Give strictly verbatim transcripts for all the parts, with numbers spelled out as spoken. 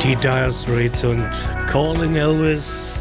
Die Dire Straits und Calling Elvis.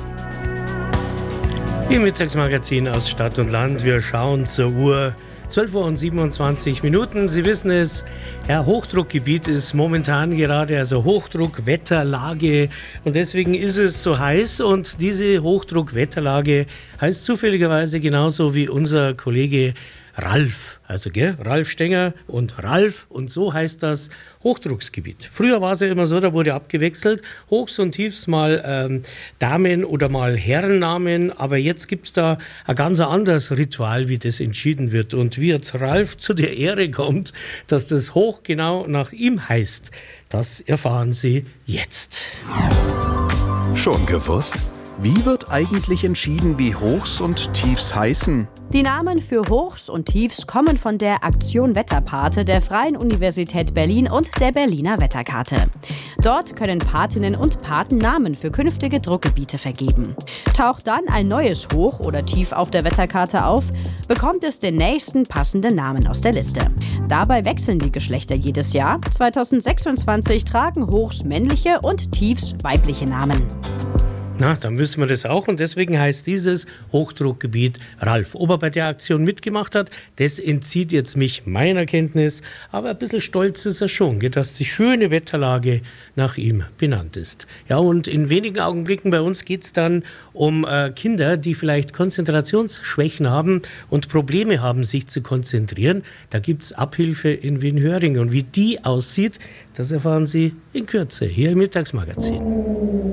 Im Mittagsmagazin aus Stadt und Land. Wir schauen zur Uhr. zwölf Uhr und siebenundzwanzig Minuten. Sie wissen es, ja, Hochdruckgebiet ist momentan gerade, also Hochdruckwetterlage. Und deswegen ist es so heiß. Und diese Hochdruckwetterlage heißt zufälligerweise genauso wie unser Kollege Ralf, also gell, Ralf Stenger und Ralf, und so heißt das Hochdrucksgebiet. Früher war es ja immer so, da wurde abgewechselt, Hochs und Tiefs, mal ähm, Damen- oder mal Herrennamen, aber jetzt gibt es da ein ganz anderes Ritual, wie das entschieden wird. Und wie jetzt Ralf zu der Ehre kommt, dass das Hoch genau nach ihm heißt, das erfahren Sie jetzt. Schon gewusst? Wie wird eigentlich entschieden, wie Hochs und Tiefs heißen? Die Namen für Hochs und Tiefs kommen von der Aktion Wetterpate der Freien Universität Berlin und der Berliner Wetterkarte. Dort können Patinnen und Paten Namen für künftige Druckgebiete vergeben. Taucht dann ein neues Hoch oder Tief auf der Wetterkarte auf, bekommt es den nächsten passenden Namen aus der Liste. Dabei wechseln die Geschlechter jedes Jahr. zweitausendsechsundzwanzig tragen Hochs männliche und Tiefs weibliche Namen. Na, dann wissen wir das auch, und deswegen heißt dieses Hochdruckgebiet Ralf. Ob er bei der Aktion mitgemacht hat, das entzieht jetzt mich meiner Kenntnis, aber ein bisschen stolz ist er schon, dass die schöne Wetterlage nach ihm benannt ist. Ja, und in wenigen Augenblicken bei uns geht es dann um äh, Kinder, die vielleicht Konzentrationsschwächen haben und Probleme haben, sich zu konzentrieren. Da gibt es Abhilfe in Wien-Höring, und wie die aussieht, das erfahren Sie in Kürze hier im Mittagsmagazin.